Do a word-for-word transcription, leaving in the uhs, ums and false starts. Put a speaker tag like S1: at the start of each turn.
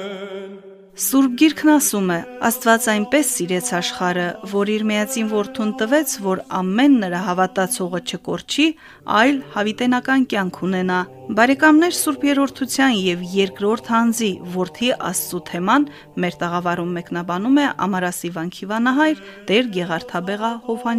S1: Սուրբ Գիրքն ասում է. Աստված այնպես սիրեց աշխարհը, որ իր միածին որդուն տվեց, որ ամեն նրա հավատացողը չկորչի, այլ հավիտենական կյանք ունենա։ Բարեկամներ, Սուրբ Երրորդության եւ երկրորդ հանձի որդի Աստծո թեման մեր տաղավարում մեկնաբանում է Ամարասի վանքի վանահայր Տեր Գեղարդաբեղա Հովհաննիսյանը։